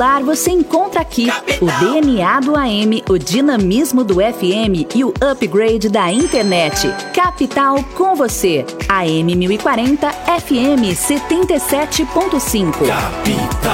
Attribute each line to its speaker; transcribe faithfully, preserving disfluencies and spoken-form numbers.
Speaker 1: Você encontra aqui o D N A do A M, o dinamismo do F M e o upgrade da internet. Capital com você. A M mil e quarenta, F M setenta e sete ponto cinco.
Speaker 2: Capital.